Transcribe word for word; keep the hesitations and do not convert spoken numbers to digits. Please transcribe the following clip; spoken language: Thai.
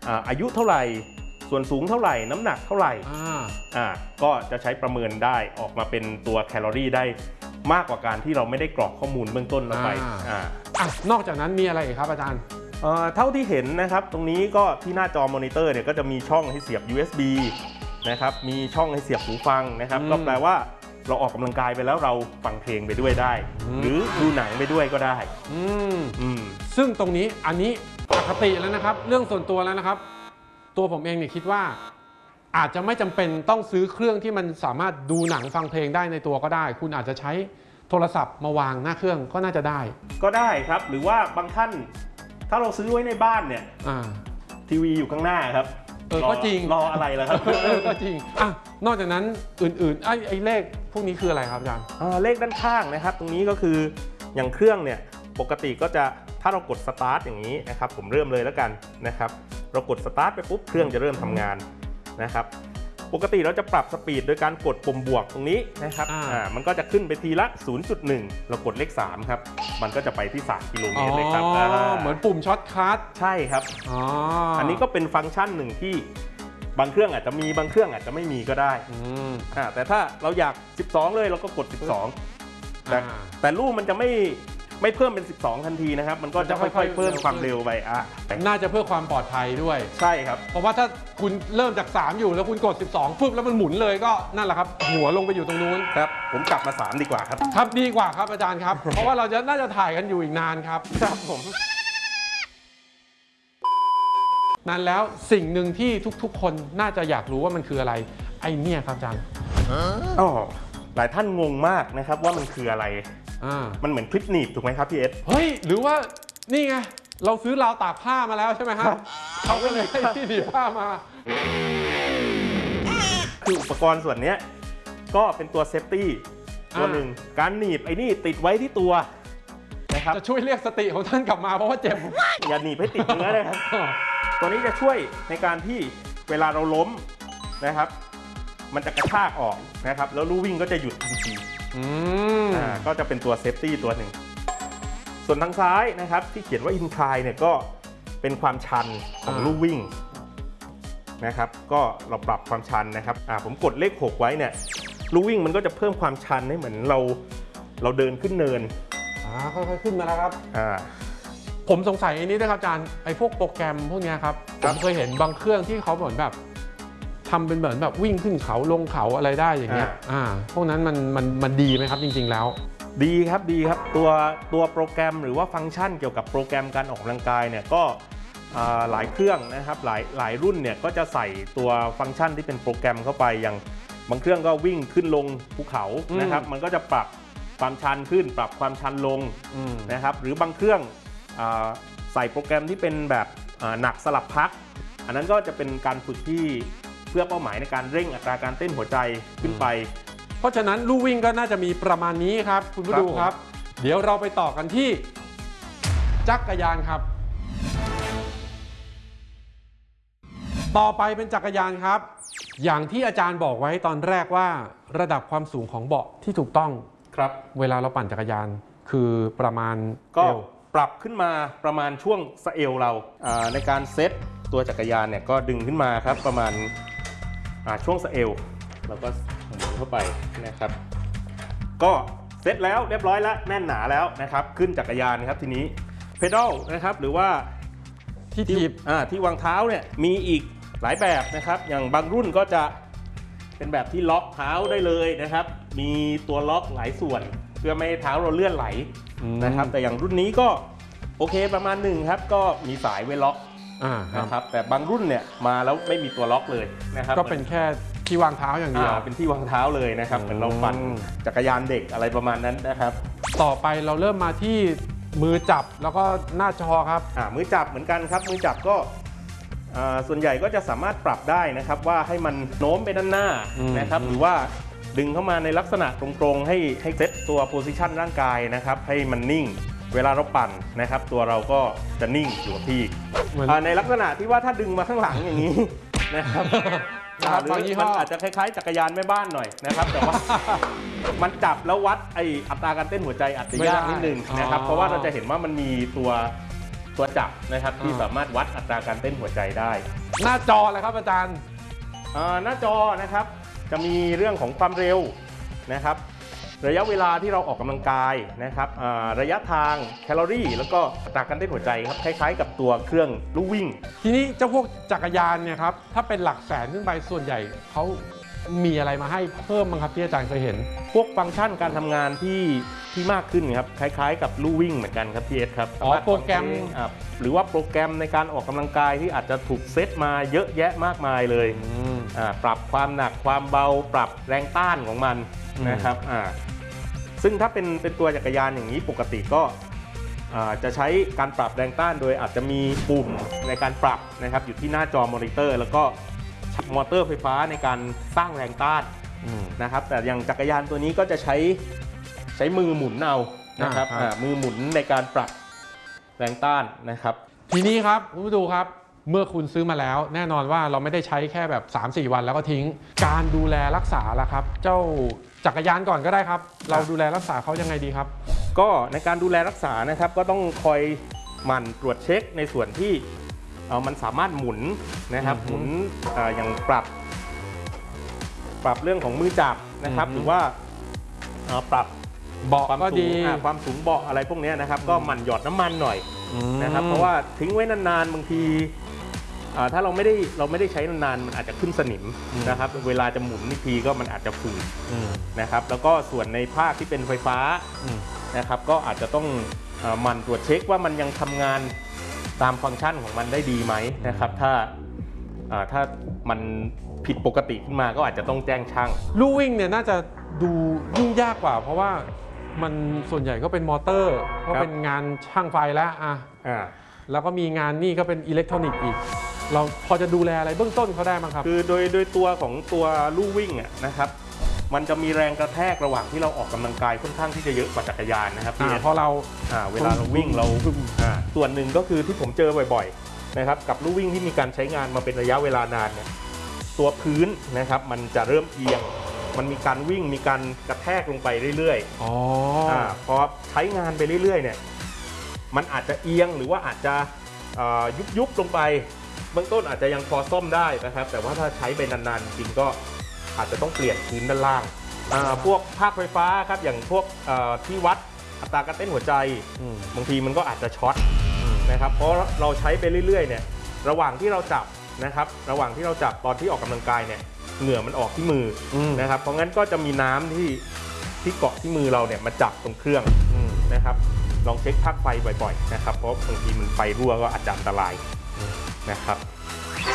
อายุเท่าไหร่ส่วนสูงเท่าไหร่น้ำหนักเท่าไหร่อ่าก็จะใช้ประเมินได้ออกมาเป็นตัวแคลอรี่ได้มากกว่าการที่เราไม่ได้กรอกข้อมูลเบื้องต้นลงไปอ่านอกจากนั้นมีอะไรอีกครับอาจารย์เท่าที่เห็นนะครับตรงนี้ก็ที่หน้าจอมอนิเตอร์เนี่ยก็จะมีช่องให้เสียบ ยู เอส บี นะครับมีช่องให้เสียบหูฟังนะครับก็แปลว่าเราออกกำลังกายไปแล้วเราฟังเพลงไปด้วยได้หรือดูหนังไปด้วยก็ได้อืมอืมซึ่งตรงนี้อันนี้ปกติแล้วนะครับเรื่องส่วนตัวแล้วนะครับตัวผมเองเนี่ยคิดว่าอาจจะไม่จำเป็นต้องซื้อเครื่องที่มันสามารถดูหนังฟังเพลงได้ในตัวก็ได้คุณอาจจะใช้โทรศัพท์มาวางหน้าเครื่องก็น่าจะได้ก็ได้ครับหรือว่าบางท่านถ้าเราซื้อไว้ในบ้านเนี่ยทีวีอยู่ข้างหน้าครับเออก็จริงรออะไรล่ะครับเออก็จริงอ่ะนอกจากนั้นอื่นๆไอ้ไอ้เลขพวกนี้คืออะไรครับอาจารย์เลขด้านข้างนะครับตรงนี้ก็คืออย่างเครื่องเนี่ยปกติก็จะถ้าเรากดสตาร์ทอย่างนี้นะครับผมเริ่มเลยแล้วกันนะครับเรากดสตาร์ทไปปุ๊บเครื่องจะเริ่มทำงานนะครับปกติเราจะปรับสปีดโดยการกดปุ่มบวกตรงนี้นะครับอ่ามันก็จะขึ้นไปทีละ ศูนย์จุดหนึ่ง เรากดเลขสามครับมันก็จะไปที่สามกิโลเมตรเลยครับอ๋อเหมือนปุ่มช็อตคัทใช่ครับอ๋ออันนี้ก็เป็นฟังก์ชันหนึ่งที่บางเครื่องอาจจะมีบางเครื่องอาจจะไม่มีก็ได้อ่าแต่ถ้าเราอยากสิบสองเลยเราก็กดสิบสองแต่แต่ลูกมันจะไม่ไม่เพิ่มเป็นสิบสองทันทีนะครับมันก็จะค่อยๆเพิ่มความเร็วไปอ่ะน่าจะเพื่อความปลอดภัยด้วยใช่ครับเพราะว่าถ้าคุณเริ่มจากสามอยู่แล้วคุณกดสิบสองฟึบแล้วมันหมุนเลยก็นั่นแหละครับหัวลงไปอยู่ตรงนู้นครับผมกลับมาสามดีกว่าครับครับดีกว่าครับอาจารย์ครับเพราะว่าเราจะน่าจะถ่ายกันอยู่อีกนานครับครับผมนั้นแล้วสิ่งหนึ่งที่ทุกๆคนน่าจะอยากรู้ว่ามันคืออะไรไอ้เนี่ยครับอาจารย์อ๋อหลายท่านงงมากนะครับว่ามันคืออะไรมันเหมือนคลิปหนีบถูกไหมครับพี่เอสเฮ้ยหรือว่านี่ไงเราซื้อราวตากผ้ามาแล้วใช่ไหมครับเขาก็เลยให้ที่หนีบผ้ามาคืออุปกรณ์ส่วนนี้ก็เป็นตัวเซฟตี้ตัวหนึ่งการหนีบไอ้นี่ติดไว้ที่ตัวนะครับจะช่วยเรียกสติของท่านกลับมาเพราะว่าเจ็บอย่าหนีบให้ติดเนื้อเลยครับตัวนี้จะช่วยในการที่เวลาเราล้มนะครับมันจะกระชากออกนะครับแล้วลู่วิ่งก็จะหยุดทันทีอ่าก็จะเป็นตัวเซฟตี้ตัวหนึ่งส่วนทางซ้ายนะครับที่เขียนว่าอินคลายเนี่ยก็เป็นความชันของลู่วิ่งนะครับก็เราปรับความชันนะครับอ่าผมกดเลขหกไว้เนี่ยลู่วิ่งมันก็จะเพิ่มความชันให้เหมือนเราเราเดินขึ้นเนินอ่าค่อยๆขึ้นมาแล้วครับอ่าผมสงสัยอันนี้นะครับอาจารย์ไอ้พวกโปรแกรมพวกนี้ครับผมเคยเห็นบางเครื่องที่เขาเหมือนแบบทำเป็นเหมือนแบบวิ่งขึ้นเขาลงเขาอะไรได้อย่างเงี้ยอ่าพวกนั้นมันมันมันดีไหมครับจริงๆแล้วดีครับดีครับตัวตัวโปรแกรมหรือว่าฟังก์ชันเกี่ยวกับโปรแกรมการออกกำลังกายเนี่ยก็หลายเครื่องนะครับหลายหลายรุ่นเนี่ยก็จะใส่ตัวฟังก์ชันที่เป็นโปรแกรมเข้าไปอย่างบางเครื่องก็วิ่งขึ้นลงภูเขานะครับมันก็จะปรับความชันขึ้นปรับความชันลงนะครับหรือบางเครื่องใส่โปรแกรมที่เป็นแบบหนักสลับพักอันนั้นก็จะเป็นการฝึกที่เพื่อเป้าหมายในการเร่งอัตราการเต้นหัวใจขึ้นไปเพราะฉะนั้นลู่วิ่งก็น่าจะมีประมาณนี้ครับคุณผู้ดูครับเดี๋ยวเราไปต่อกันที่จักรยานครับต่อไปเป็นจักรยานครับอย่างที่อาจารย์บอกไว้ตอนแรกว่าระดับความสูงของเบาะที่ถูกต้องครับเวลาเราปั่นจักรยานคือประมาณก็ปรับขึ้นมาประมาณช่วงสะเอวเราในการเซตตัวจักรยานเนี่ยก็ดึงขึ้นมาครับประมาณช่วงสะเอวแล้วก็หมุนเข้าไปนะครับก็เซตแล้วเรียบร้อยแล้วแน่นหนาแล้วนะครับขึ้นจักรยานครับทีนี้เพดลนะครับหรือว่าที่ถีบที่วางเท้าเนี่ยมีอีกหลายแบบนะครับอย่างบางรุ่นก็จะเป็นแบบที่ล็อกเท้าได้เลยนะครับมีตัวล็อกหลายส่วนเพื่อไม่ให้เท้าเราเลื่อนไหลนะครับแต่อย่างรุ่นนี้ก็โอเคประมาณหนึ่งครับก็มีสายไว้ล็อกนะครับแต่บางรุ่นเนี่ยมาแล้วไม่มีตัวล็อกเลยนะครับก็เป็นแค่ที่วางเท้าอย่างเดียวเป็นที่วางเท้าเลยนะครับเหมือนเราปั่นจักรยานเด็กอะไรประมาณนั้นนะครับต่อไปเราเริ่มมาที่มือจับแล้วก็หน้าจอครับมือจับเหมือนกันครับมือจับก็ส่วนใหญ่ก็จะสามารถปรับได้นะครับว่าให้มันโน้มไปด้านหน้านะครับหรือว่าดึงเข้ามาในลักษณะตรงๆให้ให้เซตตัวโพซิชันร่างกายนะครับให้มันนิ่งเวลาเราปั่นนะครับตัวเราก็จะนิ่งอยู่กับที่ในลักษณะที่ว่าถ้าดึงมาข้างหลังอย่างนี้นะครับมันอาจจะคล้ายๆจักรยานแม่บ้านหน่อยนะครับแต่ว่ามันจับแล้ววัดไออัตราการเต้นหัวใจอาจจะยากนิดนึงนะครับเพราะว่าเราจะเห็นว่ามันมีตัวตัวจับนะครับที่สามารถวัดอัตราการเต้นหัวใจได้หน้าจอเลยครับอาจารย์หน้าจอนะครับจะมีเรื่องของความเร็วนะครับระยะเวลาที่เราออกกำลังกายนะครับระยะทางแคลอรี่แล้วก็อัตราการเต้นหัวใจครับคล้ายๆกับตัวเครื่องลู่วิ่งทีนี้เจ้าพวกจักรยานเนี่ยครับถ้าเป็นหลักแสนขึ้นไปส่วนใหญ่เขามีอะไรมาให้เพิ่มบ้างครับที่อาจารย์เคยเห็นพวกฟังก์ชันการทำงานที่ที่มากขึ้นครับคล้ายๆกับลู่วิ่งเหมือนกันครับพี่เอสครับอ๋อโปรแกรมหรือว่าโปรแกรมในการออกกำลังกายที่อาจจะถูกเซตมาเยอะแยะมากมายเลยปรับความหนักความเบาปรับแรงต้านของมันนะครับซึ่งถ้าเป็นเป็นตัวจักรยานอย่างนี้ปกติก็จะใช้การปรับแรงต้านโดยอาจจะมีปุ่มในการปรับนะครับอยู่ที่หน้าจอมอนิเตอร์แล้วก็มอเตอร์ไฟฟ้าในการสร้างแรงต้านนะครับแต่อย่างจักรยานตัวนี้ก็จะใช้ใช้มือหมุนเอานะครับมือหมุนในการปรับแรงต้านนะครับทีนี้ครับคุณผู้ดูครับเมื่อคุณซื้อมาแล้วแน่นอนว่าเราไม่ได้ใช้แค่แบบ สามสี่ วันแล้วก็ทิ้งการดูแลรักษาล่ะครับเจ้าจักรยานก่อนก็ได้ครับเราดูแลรักษาเขายังไงดีครับก็ในการดูแลรักษานะครับก็ต้องคอยหมั่นตรวจเช็คในส่วนที่เอามันสามารถหมุนนะครับหมุนอย่างปรับปรับเรื่องของมือจับนะครับหรือว่าปรับเบาะก็ดีความสูงเบาะอะไรพวกนี้นะครับก็หมั่นหยอดน้ำมันหน่อยนะครับเพราะว่าทิ้งไว้นานๆบางทีถ้าเราไม่ได้เราไม่ได้ใช้นานๆมันอาจจะขึ้นสนิมนะครับเวลาจะหมุนอีกทีก็มันอาจจะฝืดนะครับแล้วก็ส่วนในภาคที่เป็นไฟฟ้านะครับก็อาจจะต้องหมั่นตรวจเช็คว่ามันยังทำงานตามฟังก์ชันของมันได้ดีไหมนะครับถ้าถ้ามันผิดปกติขึ้นมาก็อาจจะต้องแจ้งช่างลู่วิ่งเนี่ยน่าจะดูยุ่งยากกว่าเพราะว่ามันส่วนใหญ่ก็เป็นมอเตอร์ก็เป็นงานช่างไฟแล้วอ่ะแล้วก็มีงานนี่ก็เป็นอิเล็กทรอนิกส์อีกเราพอจะดูแลอะไรเบื้องต้นเขาได้ไหมครับคือโดยโดยตัวของตัวลู่วิ่งอ่ะนะครับมันจะมีแรงกระแทกระหว่างที่เราออกกำลังกายค่อนข้างที่จะเยอะกว่าจักรยานนะครับเพราะเราเวลาเราวิ่งเราส่วนหนึ่งก็คือที่ผมเจอบ่อยๆนะครับกับลู่วิ่งที่มีการใช้งานมาเป็นระยะเวลานานเนี่ยตัวพื้นนะครับมันจะเริ่มเอียงมันมีการวิ่งมีการกระแทกลงไปเรื่อยๆอ๋อพอใช้งานไปเรื่อยๆเนี่ยมันอาจจะเอียงหรือว่าอาจจะยุบยุบลงไปเบื้องต้นอาจจะยังพอซ่อมได้นะครับแต่ว่าถ้าใช้ไปนานๆจริงก็อาจจะต้องเปลี่ยนพื้นด้านล่างพวกภาคไฟฟ้าครับอย่างพวกที่วัดอัตราการเต้นหัวใจบางทีมันก็อาจจะช็อตนะครับเพราะเราใช้ไปเรื่อยๆเนี่ยระหว่างที่เราจับนะครับระหว่างที่เราจับตอนที่ออกกำลังกายเนี่ยเหงื่อมันออกที่มือนะครับเพราะงั้นก็จะมีน้ำที่ที่เกาะที่มือเราเนี่ยมาจับตรงเครื่องนะครับลองเช็คพักไฟบ่อยๆนะครับเพราะบางทีมันไฟรั่วก็อาจจะอันตรายนะครับ